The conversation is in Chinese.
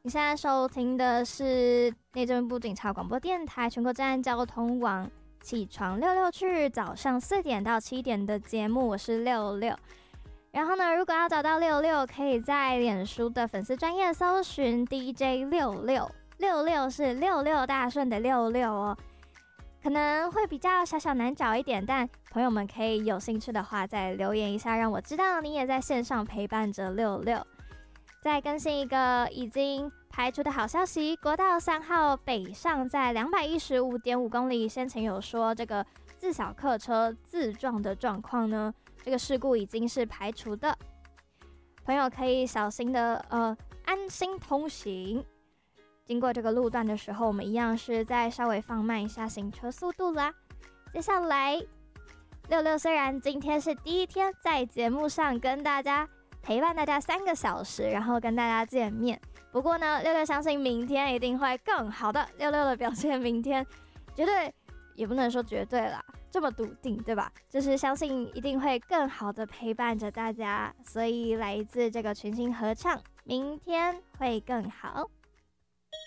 你现在收听的是内政部警察广播电台全国站交通网起床六六去早上4点到7点的节目，我是六六。然后呢，如果要找到六六，可以在脸书的粉丝专页搜寻 DJ 六六，六六是六六大顺的六六哦。可能会比较小难找一点，但朋友们可以有兴趣的话再留言一下，让我知道你也在线上陪伴着六六。再更新一个已经排除的好消息，国道3号北上在215.5公里，先前有说这个自小客车自撞的状况呢，这个事故已经是排除的，朋友可以小心的安心通行。经过这个路段的时候，我们一样是再稍微放慢一下行车速度啦。接下来六六虽然今天是第一天在节目上跟大家陪伴大家3个小时，然后跟大家见面，不过呢，六六相信明天一定会更好的。六六的表现明天绝对，也不能说绝对啦，这么笃定对吧？就是相信一定会更好的陪伴着大家，所以来自这个群星合唱，明天会更好。